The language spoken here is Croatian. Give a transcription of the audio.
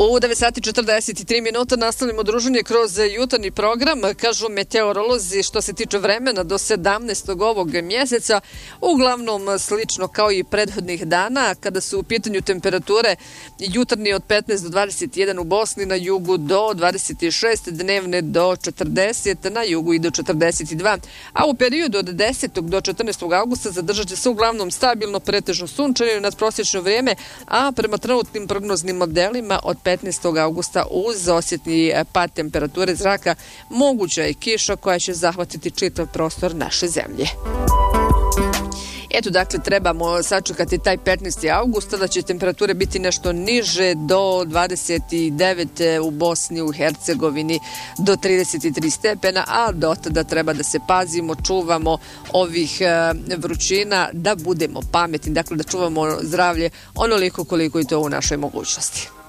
U 9:43 minuta nastavljamo druženje kroz jutarnji program. Kažu meteorolozi što se tiče vremena do 17. ovog mjeseca, uglavnom slično kao i prethodnih dana, kada su u pitanju temperature jutarnji od 15 do 21 u Bosni, na jugu do 26, dnevne do 40, na jugu i do 42. A u periodu od 10. do 14. augusta zadržat će se uglavnom stabilno, pretežno sunčano i nadprosječno vrijeme, a prema trenutnim prognoznim modelima od 15. augusta uz osjetni pad temperature zraka moguća je kiša koja će zahvatiti čitav prostor naše zemlje. Eto, dakle, trebamo sačekati taj 15. augusta, da će temperature biti nešto niže do 29 u Bosni, u Hercegovini do 33 stepena, a do tada treba da se pazimo, čuvamo ovih vrućina, da budemo pametni, dakle da čuvamo zdravlje onoliko koliko je to u našoj mogućnosti.